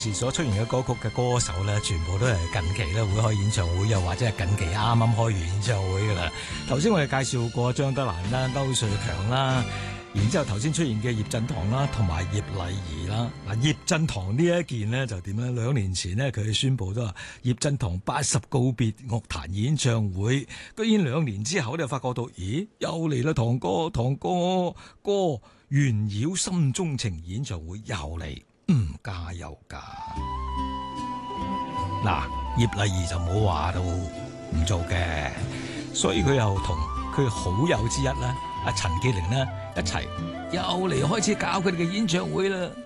時所出現嘅歌曲嘅歌手咧，全部都係近期咧會開演唱會，又或者係近期啱啱開完演唱會噶啦。頭先我哋介紹過張德蘭啦、歐瑞強啦，然之後頭先出現嘅葉振棠啦，同埋葉麗儀啦。嗱，葉振棠呢一件呢就點咧？2年前呢，佢宣布咗話葉振棠80告別樂壇演唱會，居然2年之後就發覺到，咦，又嚟啦！棠哥歌炫耀心中情演唱會又嚟。加油噶！嗱，葉麗儀就冇話到唔做嘅，所以佢又同佢好友之一啦，阿陳潔靈呢一齊又嚟開始搞佢哋嘅演唱會啦。